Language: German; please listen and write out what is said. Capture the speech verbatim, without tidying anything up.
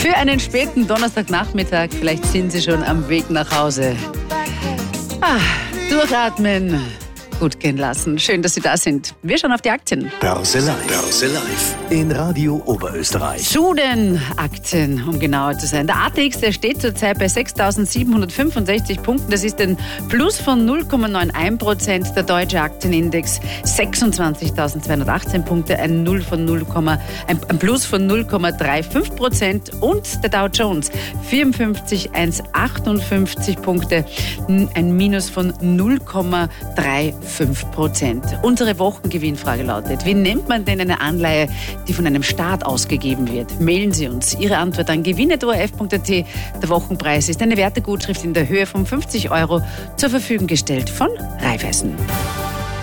Für einen späten Donnerstagnachmittag, vielleicht sind Sie schon am Weg nach Hause. Ah, durchatmen, gut gehen lassen. Schön, dass Sie da sind. Wir schauen auf die Aktien. Börse Live. Börse Live. In Radio Oberösterreich. Zu den Aktien, um genauer zu sein. Der A T X, der steht zurzeit bei sechstausendsiebenhundertfünfundsechzig Punkten. Das ist ein Plus von null Komma einundneunzig Prozent. Der deutsche Aktienindex sechsundzwanzigtausendzweihundertachtzehn Punkte, ein, null von null, ein, ein Plus von null Komma fünfunddreißig Prozent. Und der Dow Jones vierundfünfzigtausendeinhundertachtundfünfzig Punkte, ein Minus von null Komma fünfunddreißig Prozent. Unsere Wochengewinnfrage lautet: Wie nennt man denn eine Anleihe, die von einem Staat ausgegeben wird? Mailen Sie uns Ihre Antwort an gewinn punkt o r f punkt a t. Der Wochenpreis ist eine Wertegutschrift in der Höhe von fünfzig Euro zur Verfügung gestellt von Raiffeisen.